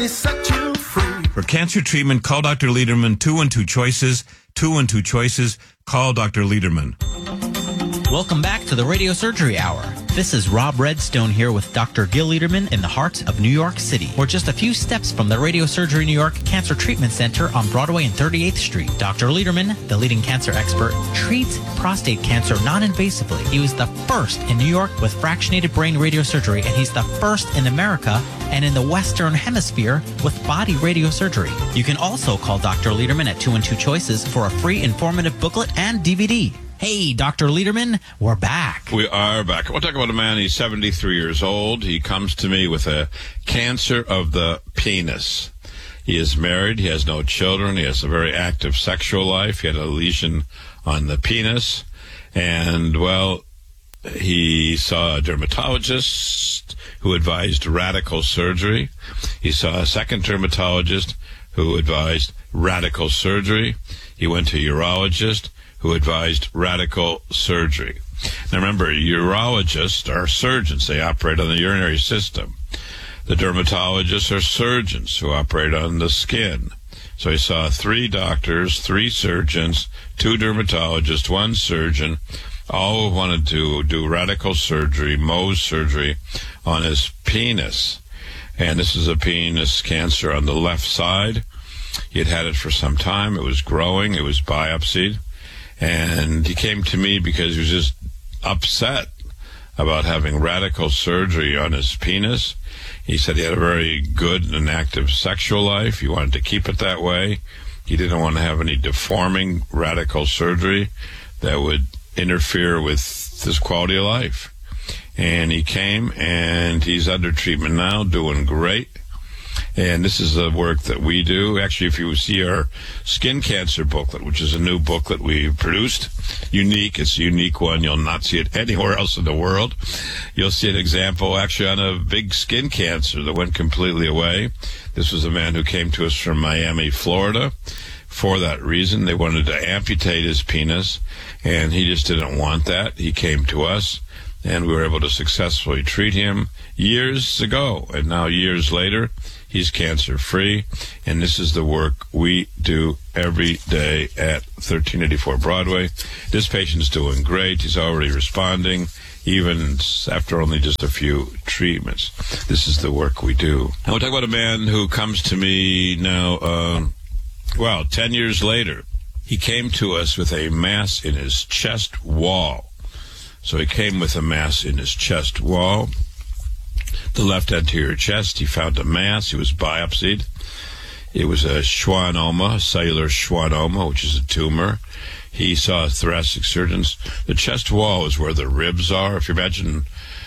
Set you free. For cancer treatment, call Dr. Lederman. 212 Choices. 212 Choices. Call Dr. Lederman. Welcome back to the Radio Surgery Hour. This is Rob Redstone here with Dr. Gil Lederman in the heart of New York City. We're just a few steps from the Radio Surgery New York Cancer Treatment Center on Broadway and 38th Street. Dr. Lederman, the leading cancer expert, treats prostate cancer non-invasively. He was the first in New York with fractionated brain radiosurgery, and he's the first in America and in the Western Hemisphere with body radiosurgery. You can also call Dr. Lederman at 212 Choices for a free informative booklet and DVD. Hey, Dr. Lederman, we're back. We are back. I want to talk about a man. He's 73 years old. He comes to me with a cancer of the penis. He is married. He has no children. He has a very active sexual life. He had a lesion on the penis. And, well, he saw a dermatologist who advised radical surgery. He saw a second dermatologist who advised radical surgery. He went to a urologist who advised radical surgery. Now remember, urologists are surgeons. They operate on the urinary system. The dermatologists are surgeons who operate on the skin. So he saw 3 doctors, 3 surgeons, 2 dermatologists, 1 surgeon, all who wanted to do radical surgery, Mohs surgery, on his penis. And this is a penis cancer on the left side. He had had it for some time. It was growing. It was biopsied. And he came to me because he was just upset about having radical surgery on his penis. He said he had a very good and active sexual life. He wanted to keep it that way. He didn't want to have any deforming radical surgery that would interfere with his quality of life. And he came, and he's under treatment now, doing great. And this is the work that we do. Actually, if you see our skin cancer booklet, which is a new booklet we produced, unique, it's a unique one. You'll not see it anywhere else in the world. You'll see an example actually on a big skin cancer that went completely away. This was a man who came to us from Miami, Florida. For that reason, they wanted to amputate his penis, and he just didn't want that. He came to us, and we were able to successfully treat him years ago. And now, years later, he's cancer-free, and this is the work we do every day at 1384 Broadway. This patient's doing great. He's already responding, even after only just a few treatments. This is the work we do. I want to talk about a man who comes to me now, 10 years later. He came to us with a mass in his chest wall. So he came with a mass in his chest wall. The left anterior chest, he found a mass. It was biopsied. It was a schwannoma, a cellular schwannoma, which is a tumor. He saw thoracic surgeons. The chest wall is where the ribs are. If you imagine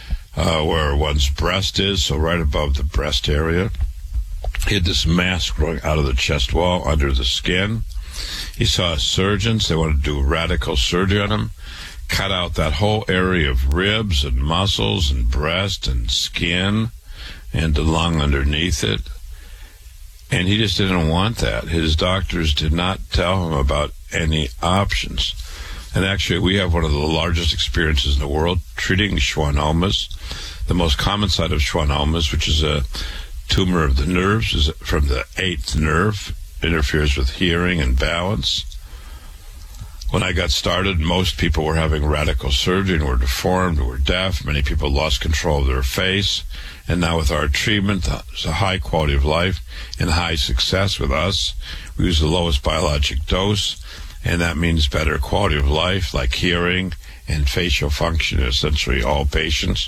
where one's breast is, so right above the breast area. He had this mass growing out of the chest wall under the skin. He saw surgeons. They wanted to do radical surgery on him, cut out that whole area of ribs and muscles and breast and skin and the lung underneath it. And he just didn't want that. His doctors did not tell him about any options. And actually, we have one of the largest experiences in the world treating schwannomas. The most common site of schwannomas, which is a tumor of the nerves, is from the 8th nerve, interferes with hearing and balance. When I got started, most people were having radical surgery and were deformed, were deaf. Many people lost control of their face. And now with our treatment, there's a high quality of life and high success with us. We use the lowest biologic dose, and that means better quality of life, like hearing and facial function in essentially all patients.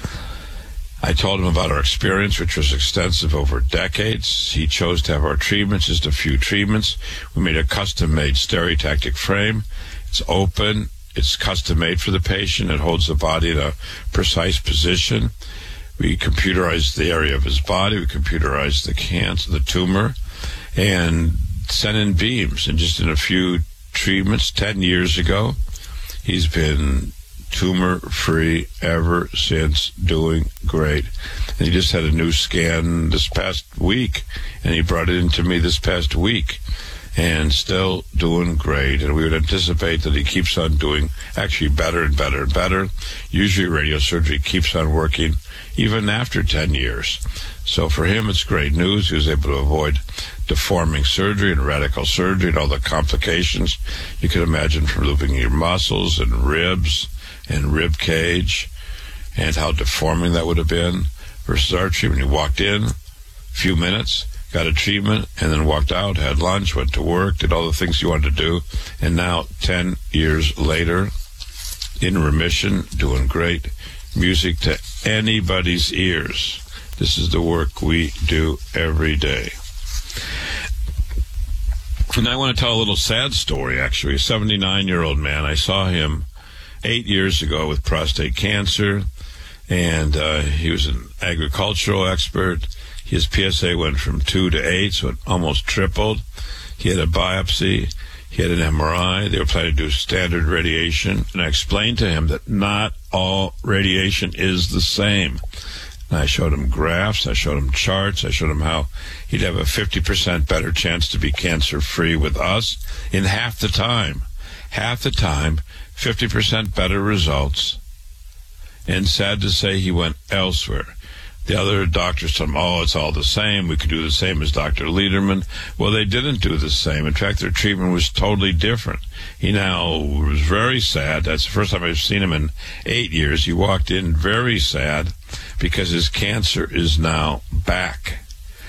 I told him about our experience, which was extensive over decades. He chose to have our treatments, just a few treatments. We made a custom-made stereotactic frame. It's open. It's custom-made for the patient. It holds the body in a precise position. We computerized the area of his body. We computerized the cancer, the tumor, and sent in beams. And just in a few treatments, 10 years ago, he's been tumor-free ever since, doing great. And he just had a new scan this past week, and he brought it into me this past week. and still doing great. And we would anticipate that he keeps on doing actually better and better and better. Usually radiosurgery keeps on working even after 10 years. So for him, it's great news. He was able to avoid deforming surgery and radical surgery and all the complications you can imagine from losing your muscles and ribs and rib cage, and how deforming that would have been versus our treatment. You walked in, a few minutes, got a treatment, and then walked out, had lunch, went to work, did all the things you wanted to do, and now 10 years later, in remission, doing great, music to anybody's ears. This is the work we do every day. And I want to tell a little sad story, actually. A 79-year-old man. I saw him 8 years ago with prostate cancer, and he was an agricultural expert. His PSA went from 2 to 8, so it almost tripled. He had a biopsy. He had an MRI. They were planning to do standard radiation. And I explained to him that not all radiation is the same. And I showed him graphs. I showed him charts. I showed him how he'd have a 50% better chance to be cancer-free with us in half the time. Half the time, 50% better results. And sad to say, he went elsewhere. The other doctors told him, oh, it's all the same. We could do the same as Dr. Lederman. Well, they didn't do the same. In fact, their treatment was totally different. He now was very sad. That's the first time I've seen him in 8 years. He walked in very sad because his cancer is now back.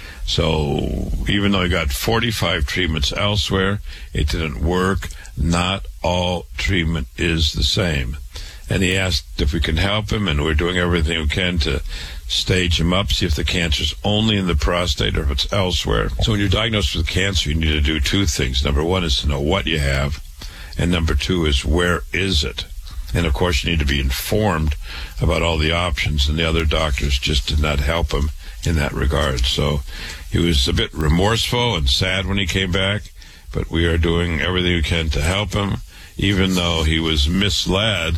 So even though he got 45 treatments elsewhere, it didn't work. Not all treatment is the same. And he asked if we can help him, and we're doing everything we can to stage him up, see if the cancer's only in the prostate or if it's elsewhere. So when you're diagnosed with cancer, you need to do two things. Number one is to know what you have, and number two is where is it? And of course, you need to be informed about all the options, and the other doctors just did not help him in that regard. So he was a bit remorseful and sad when he came back, but we are doing everything we can to help him, even though he was misled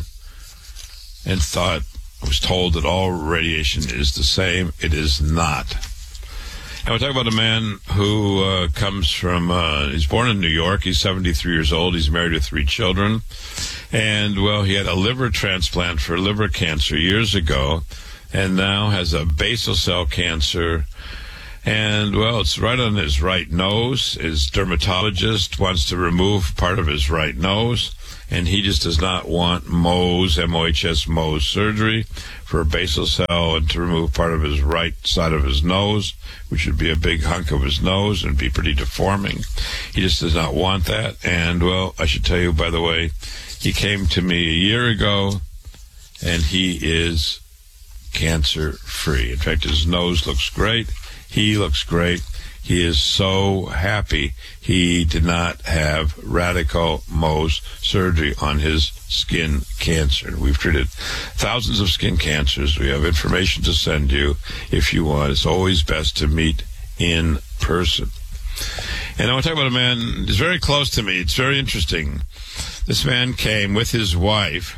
and was told that all radiation is the same. It is not. And we'll talk about a man who comes from, he's born in New York. He's 73 years old. He's married with 3 children. And, well, he had a liver transplant for liver cancer years ago, and now has a basal cell cancer. And, well, it's right on his right nose. His dermatologist wants to remove part of his right nose, and he just does not want Mohs, M-O-H-S, Mohs surgery for a basal cell and to remove part of his right side of his nose, which would be a big hunk of his nose and be pretty deforming. He just does not want that. And, well, I should tell you, by the way, he came to me a year ago, and he is cancer-free. In fact, his nose looks great. He looks great. He is so happy he did not have radical Mohs surgery on his skin cancer. We've treated thousands of skin cancers. We have information to send you if you want. It's always best to meet in person. And I want to talk about a man who's very close to me. It's very interesting. This man came with his wife,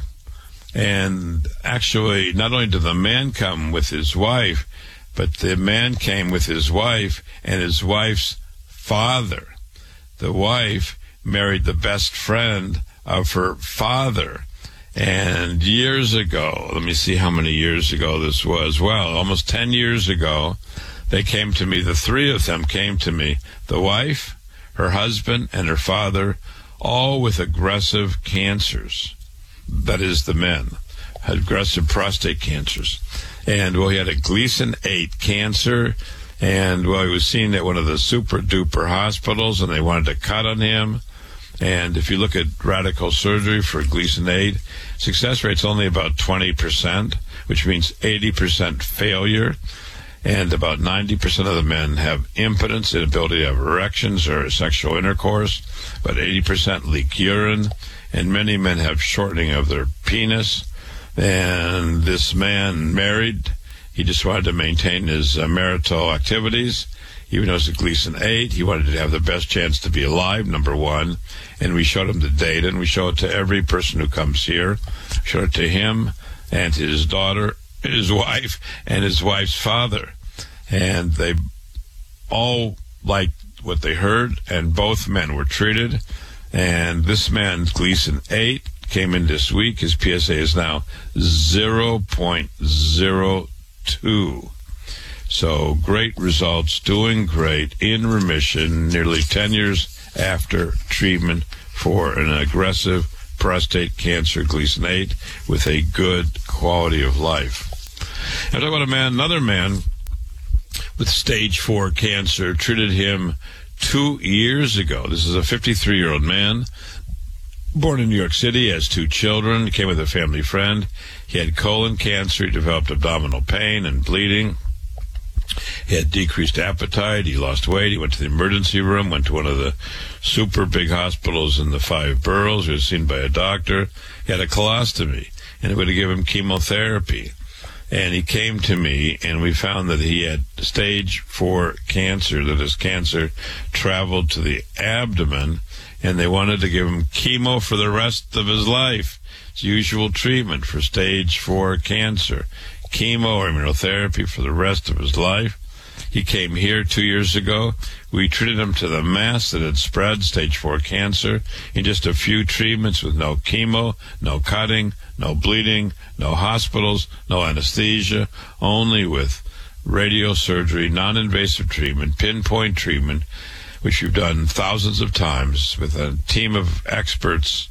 and actually not only did the man come with his wife, but the man came with his wife and his wife's father. The wife married the best friend of her father. And years ago, let me see how many years ago this was. Well, almost 10 years ago, they came to me. The 3 of them came to me. The wife, her husband, and her father, all with aggressive cancers. That is, the men had aggressive prostate cancers. And, well, he had a Gleason 8 cancer, and, well, he was seen at one of the super-duper hospitals, and they wanted to cut on him. And if you look at radical surgery for Gleason 8, success rate's only about 20%, which means 80% failure. And about 90% of the men have impotence, inability to have erections or sexual intercourse. About 80% leak urine, and many men have shortening of their penis. And this man married. He just wanted to maintain his marital activities. Even though it's a Gleason 8, he wanted to have the best chance to be alive, number one. And we showed him the data, and we show it to every person who comes here. Showed it to him and his daughter, his wife, and his wife's father. And they all liked what they heard, and both men were treated. And this man, Gleason 8, came in this week. His PSA is now 0.02. So great results, doing great, in remission, nearly 10 years after treatment for an aggressive prostate cancer, Gleason 8, with a good quality of life. I'm talking about another man with stage 4 cancer, treated him 2 years ago. This is a 53-year-old man, born in New York City, has 2 children, came with a family friend. He had colon cancer, he developed abdominal pain and bleeding. He had decreased appetite, he lost weight, he went to the emergency room, went to one of the super big hospitals in the 5 boroughs, he was seen by a doctor. He had a colostomy, and they were going to give him chemotherapy. And he came to me, and we found that he had stage 4 cancer, that his cancer traveled to the abdomen, and they wanted to give him chemo for the rest of his life. It's usual treatment for stage 4 cancer. Chemo or immunotherapy for the rest of his life. He came here 2 years ago. We treated him to the mass that had spread, stage 4 cancer, in just a few treatments with no chemo, no cutting, no bleeding, no hospitals, no anesthesia, only with radiosurgery, non-invasive treatment, pinpoint treatment, which we've done thousands of times with a team of experts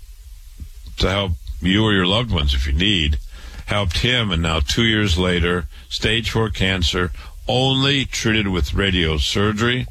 to help you or your loved ones if you need. Helped him, and now 2 years later, stage 4 cancer, only treated with radiosurgery,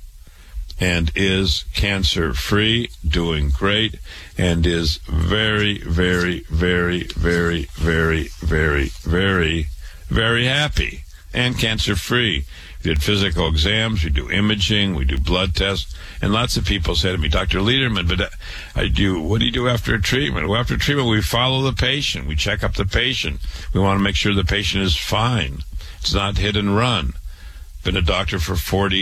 and is cancer-free, doing great, and is very, very, very, very, very, very, very, very happy and cancer-free. We did physical exams, we do imaging, we do blood tests, and lots of people say to me, Dr. Lederman, but what do you do after treatment? Well, after treatment, we follow the patient. We check up the patient. We want to make sure the patient is fine. It's not hit and run. Been a doctor for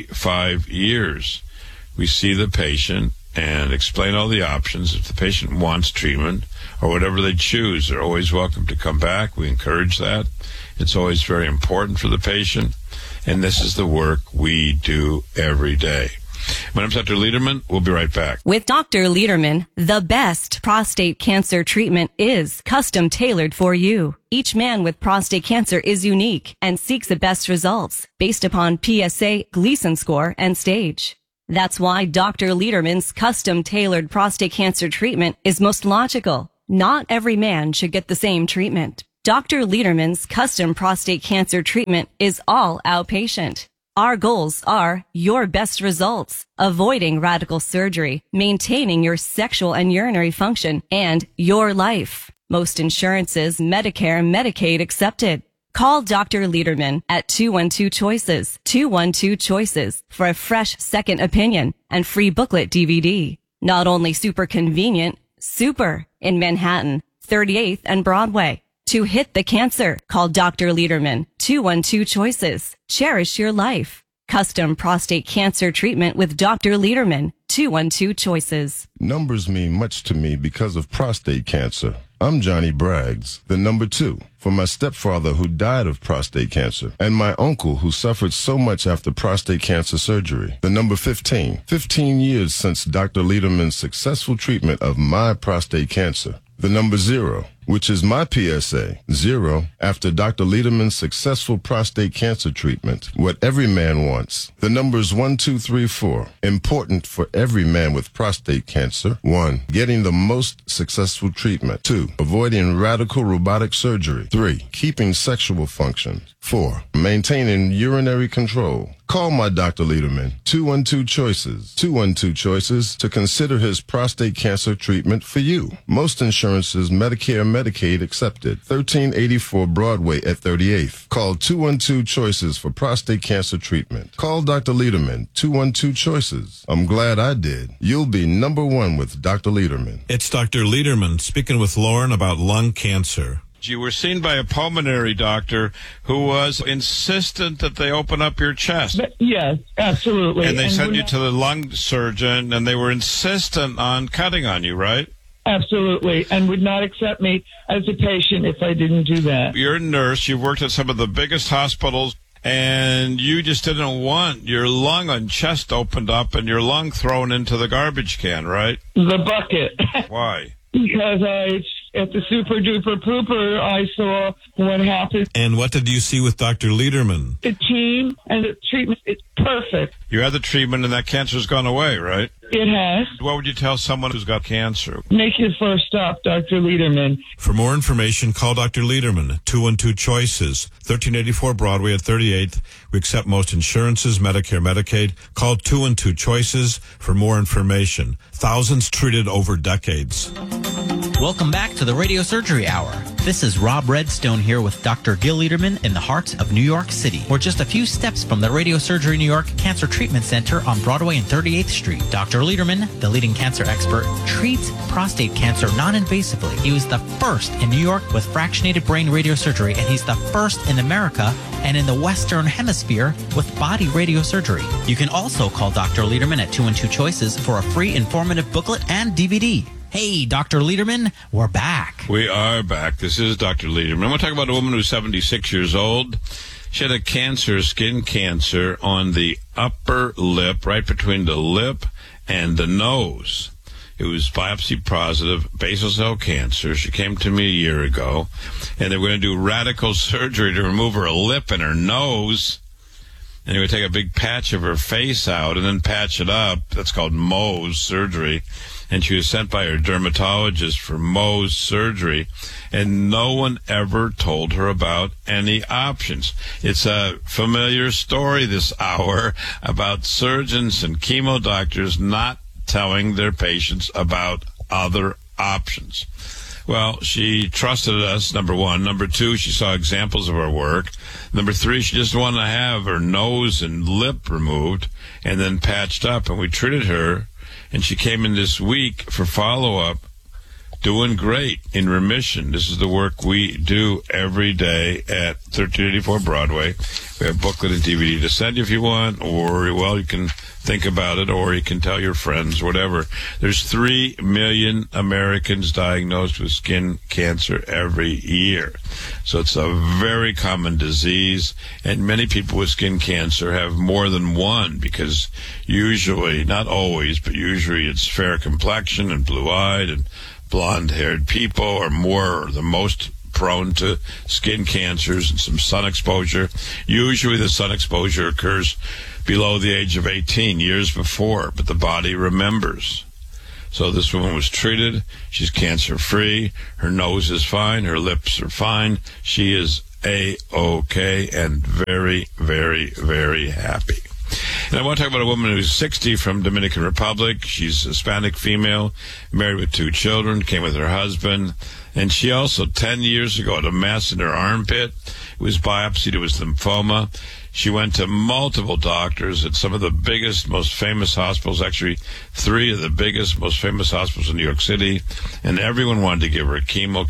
45 years. We see the patient and explain all the options. If the patient wants treatment or whatever they choose, they're always welcome to come back. We encourage that. It's always very important for the patient. And this is the work we do every day. My name's Dr. Lederman. We'll be right back. With Dr. Lederman, the best prostate cancer treatment is custom tailored for you. Each man with prostate cancer is unique and seeks the best results based upon PSA, Gleason score, and stage. That's why Dr. Lederman's custom tailored prostate cancer treatment is most logical. Not every man should get the same treatment. Dr. Lederman's custom prostate cancer treatment is all outpatient. Our goals are your best results, avoiding radical surgery, maintaining your sexual and urinary function, and your life. Most insurances, Medicare, Medicaid accepted. Call Dr. Lederman at 212-CHOICES, 212-CHOICES for a fresh second opinion and free booklet DVD. Not only super convenient, super in Manhattan, 38th and Broadway. To hit the cancer, call Dr. Lederman, 212-CHOICES. Cherish your life. Custom prostate cancer treatment with Dr. Lederman, 212-CHOICES. Numbers mean much to me because of prostate cancer. I'm Johnny Braggs, the number 2, for my stepfather who died of prostate cancer, and my uncle who suffered so much after prostate cancer surgery. The number 15, 15 years since Dr. Lederman's successful treatment of my prostate cancer. The number 0, which is my PSA, 0, after Dr. Lederman's successful prostate cancer treatment. What every man wants. The numbers 1, 2, 3, 4. Important for every man with prostate cancer. 1, getting the most successful treatment. 2, avoiding radical robotic surgery. 3, keeping sexual function. 4, maintaining urinary control. Call my Dr. Lederman, 212-CHOICES, 212-CHOICES, to consider his prostate cancer treatment for you. Most insurances, Medicare, Medicaid accepted. 1384 Broadway at 38th. Call 212-CHOICES for prostate cancer treatment. Call Dr. Lederman, 212-CHOICES. I'm glad I did. You'll be number 1 with Dr. Lederman. It's Dr. Lederman speaking with Lauren about lung cancer. You were seen by a pulmonary doctor who was insistent that they open up your chest. Yes, absolutely. And they sent you to the lung surgeon, and they were insistent on cutting on you, right? Absolutely, and would not accept me as a patient if I didn't do that. You're a nurse. You've worked at some of the biggest hospitals. and you just didn't want your lung and chest opened up and your lung thrown into the garbage can, right? The bucket. Why? Because at the Super Duper Pooper, I saw what happened. And what did you see with Dr. Lederman? The team and the treatment is perfect. You had the treatment and that cancer's gone away, right? It has. What would you tell someone who's got cancer? Make your first stop, Dr. Lederman. For more information, call Dr. Lederman, 212-CHOICES, 1384 Broadway at 38th. We accept most insurances, Medicare, Medicaid. Call 212-CHOICES for more information. Thousands treated over decades. Welcome back to the Radio Surgery Hour. This is Rob Redstone here with Dr. Gil Lederman in the heart of New York City. We're just a few steps from the Radio Surgery New York Cancer Treatment Center on Broadway and 38th Street. Dr. Lederman, the leading cancer expert, treats prostate cancer non-invasively. He was the first in New York with fractionated brain radiosurgery, and he's the first in America and in the Western Hemisphere with body radiosurgery. You can also call Dr. Lederman at 212-CHOICES for a free informative booklet and DVD. Hey, Dr. Lederman, we're back. We are back. This is Dr. Lederman. I'm going to talk about a woman who's 76 years old. She had a cancer, skin cancer, on the upper lip, right between the lip and the nose. It was biopsy positive, basal cell cancer. She came to me a year ago, and they were going to do radical surgery to remove her lip and her nose. And they would take a big patch of her face out and then patch it up. That's called Mohs surgery. And she was sent by her dermatologist for Mohs surgery, and no one ever told her about any options. It's a familiar story this hour about surgeons and chemo doctors not telling their patients about other options. Well, she trusted us, number one. Number two, she saw examples of our work. Number three, she just wanted to have her nose and lip removed and then patched up, and we treated her. And she came in this week for follow-up, doing great, in remission. This is the work we do every day at 1384 Broadway. We have booklet and DVD to send you if you want, or, well, you can think about it, or you can tell your friends, whatever. There's 3 million Americans diagnosed with skin cancer every year. So it's a very common disease, and many people with skin cancer have more than one, because usually, not always, but usually it's fair complexion and blue-eyed and blonde-haired people are more or the most prone to skin cancers and some sun exposure. Usually the sun exposure occurs below the age of 18, years before, but the body remembers. So this woman was treated. She's cancer-free. Her nose is fine. Her lips are fine. She is A-OK and very, very, very happy. And I want to talk about a woman who's 60 from Dominican Republic. She's a Hispanic female, married with 2 children, came with her husband. And she also, 10 years ago, had a mass in her armpit. It was biopsied. It was lymphoma. She went to multiple doctors at some of the biggest, most famous hospitals, actually 3 of the biggest, most famous hospitals in New York City, and everyone wanted to give her chemo.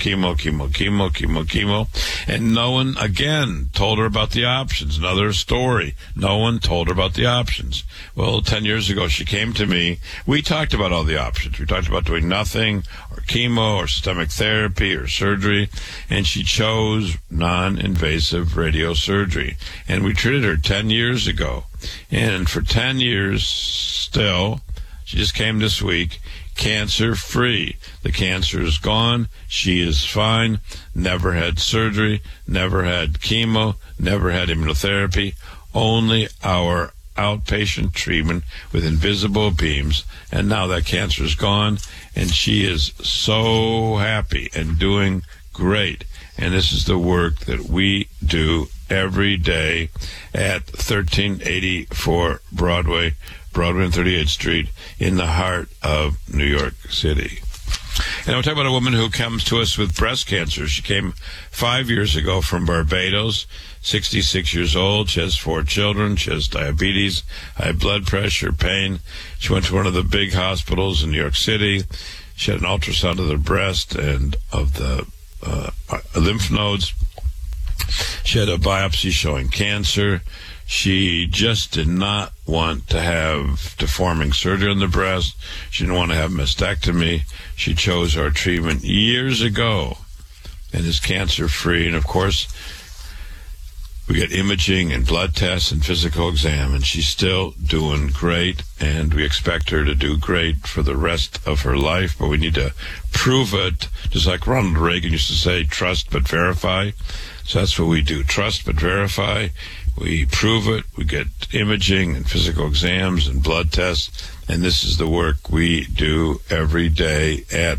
And no one, again, told her about the options. Another story. No one told her about the options. Well, 10 years ago, she came to me. We talked about all the options. We talked about doing nothing, or chemo, or systemic therapy, or surgery, and she chose non-invasive radiosurgery. And we treated her 10 years ago. And for 10 years still, she just came this week, cancer-free. The cancer is gone. She is fine. Never had surgery. Never had chemo. Never had immunotherapy. Only our outpatient treatment with invisible beams. And now that cancer is gone. And she is so happy and doing great. And this is the work that we do every day at 1384 Broadway and 38th Street in the heart of New York City. And I'll talk about a woman who comes to us with breast cancer. She came 5 years ago from Barbados, 66 years old. She has 4 children. She has diabetes, high blood pressure, pain. She went to one of the big hospitals in New York City. She had an ultrasound of the breast and of the lymph nodes. She had a biopsy showing cancer. She just did not want to have deforming surgery on the breast. She didn't want to have mastectomy. She chose our treatment years ago and is cancer-free. And, of course, We get imaging and blood tests and physical exam, and she's still doing great, and we expect her to do great for the rest of her life, but we need to prove it, just like Ronald Reagan used to say, trust but verify. So that's what we do, trust but verify. We prove it, we get imaging and physical exams and blood tests, and this is the work we do every day at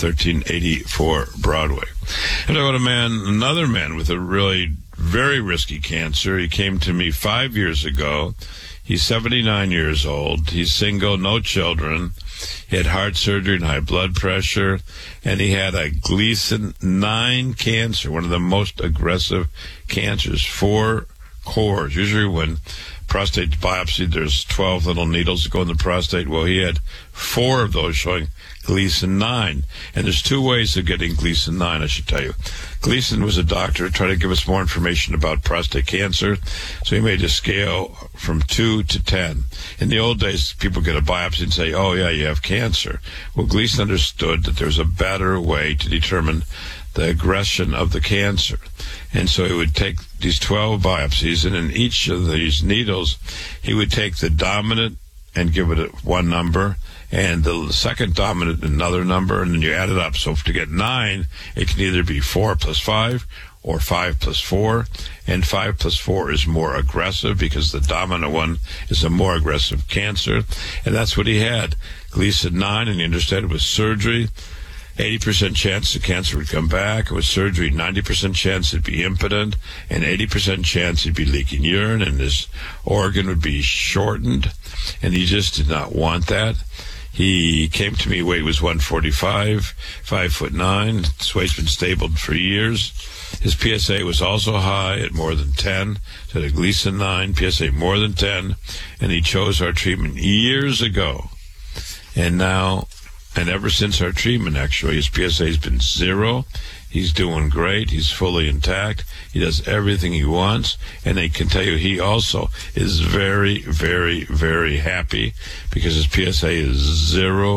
1384 Broadway. And I got another man with a really very risky cancer. He came to me 5 years ago. He's 79 years old. He's single, no children. He had heart surgery and high blood pressure, and he had a Gleason 9 cancer, one of the most aggressive cancers, 4 cores. Usually when prostate biopsy, there's 12 little needles that go in the prostate. Well, he had 4 of those showing Gleason 9. And there's 2 ways of getting Gleason 9, I should tell you. Gleason was a doctor trying to give us more information about prostate cancer, so he made a scale from 2 to 10. In the old days, people get a biopsy and say, oh, yeah, you have cancer. Well, Gleason understood that there's a better way to determine the aggression of the cancer. And so he would take these 12 biopsies, and in each of these needles, he would take the dominant and give it one number, and the second dominant another number, and then you add it up. So to get 9, it can either be 4 plus 5 or 5 plus 4, and 5 plus 4 is more aggressive because the dominant one is a more aggressive cancer, and that's what he had, Gleason 9, and he understood it was surgery. 80% chance the cancer would come back. With surgery, 90% chance it'd be impotent, and 80% chance he'd be leaking urine, and his organ would be shortened, and he just did not want that. He came to me, weight was 145, 5'9". His weight's been stable for years. His PSA was also high at more than 10. So a Gleason 9, PSA more than 10, and he chose our treatment years ago. And now, and ever since our treatment, actually, his PSA has been 0. He's doing great. He's fully intact. He does everything he wants. And I can tell you, he also is very, very, very happy because his PSA is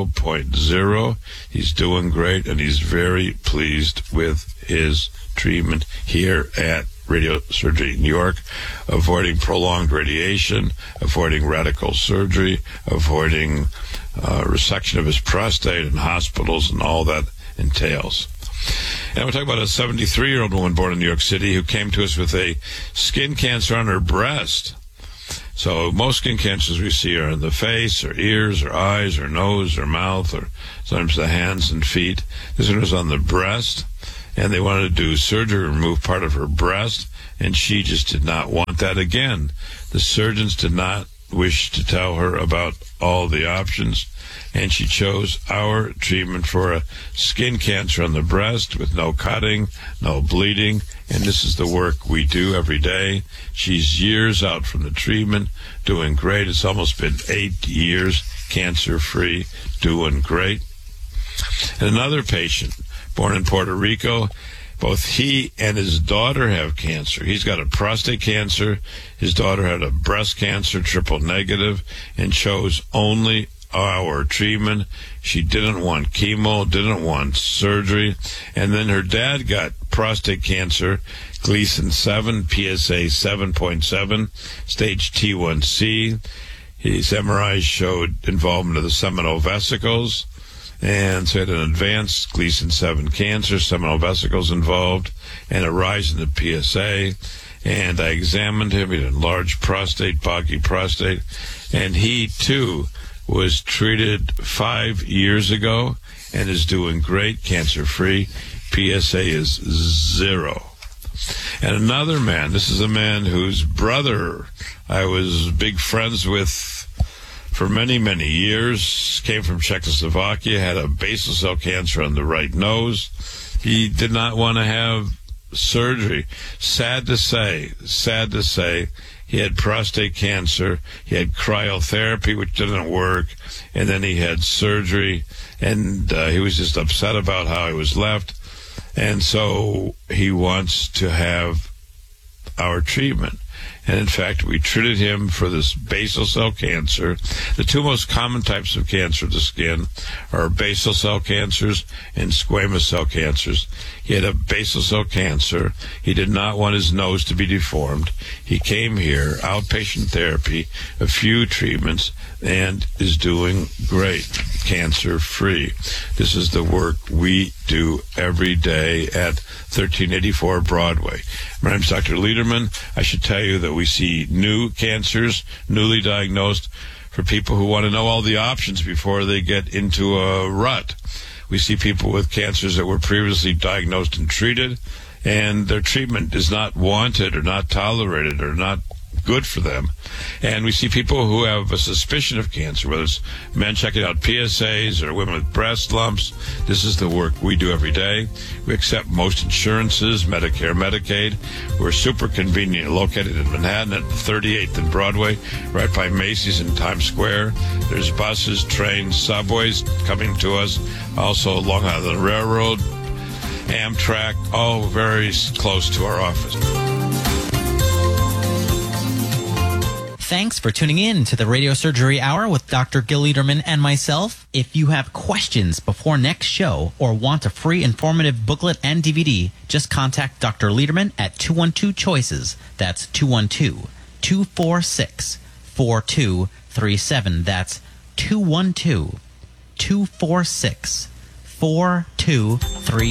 0.0. He's doing great, and he's very pleased with his treatment here at Radiosurgery New York, avoiding prolonged radiation, avoiding radical surgery, avoiding resection of his prostate in hospitals and all that entails. And we're talking about a 73-year-old woman born in New York City who came to us with a skin cancer on her breast. So most skin cancers we see are in the face, or ears, or eyes, or nose, or mouth, or sometimes the hands and feet. This one was on the breast, and they wanted to do surgery, remove part of her breast, and she just did not want that again. The surgeons did not wish to tell her about all the options, and she chose our treatment for a skin cancer on the breast with no cutting, no bleeding, and this is the work we do every day. She's years out from the treatment, doing great. It's almost been 8 years cancer-free, doing great. And another patient, born in Puerto Rico, both he and his daughter have cancer. He's got a prostate cancer. His daughter had a breast cancer, triple negative, and chose only our treatment. She didn't want chemo, didn't want surgery. And then her dad got prostate cancer, Gleason 7, PSA 7.7, stage T1C. His MRI showed involvement of the seminal vesicles. And so he had an advanced Gleason 7 cancer, seminal vesicles involved, and a rise in the PSA. And I examined him. He had a large prostate, boggy prostate. And he, too, was treated 5 years ago and is doing great, cancer-free. PSA is 0. And another man, this is a man whose brother I was big friends with for many, many years, came from Czechoslovakia, had a basal cell cancer on the right nose. He did not want to have surgery. Sad to say, he had prostate cancer. He had cryotherapy, which didn't work, and then he had surgery, and he was just upset about how he was left, and so he wants to have our treatment. And in fact, we treated him for this basal cell cancer. The two most common types of cancer of the skin are basal cell cancers and squamous cell cancers. He had a basal cell cancer. He did not want his nose to be deformed. He came here, outpatient therapy, a few treatments, and is doing great, cancer-free. This is the work we do every day at 1384 Broadway. My name's Dr. Lederman. I should tell you that we see new cancers, newly diagnosed, for people who want to know all the options before they get into a rut. We see people with cancers that were previously diagnosed and treated, and their treatment is not wanted or not tolerated or not good for them. And we see people who have a suspicion of cancer, whether it's men checking out PSAs or women with breast lumps. This is the work we do every day. We accept most insurances, Medicare, Medicaid. We're super convenient, located in Manhattan at 38th and Broadway, right by Macy's in Times Square. There's buses, trains, subways coming to us. Also Long Island Railroad, Amtrak, all very close to our office. Thanks for tuning in to the Radio Surgery Hour with Dr. Gil Lederman and myself. If you have questions before next show or want a free informative booklet and DVD, just contact Dr. Lederman at 212-CHOICES. That's 212-246-4237. That's 212-246-4237.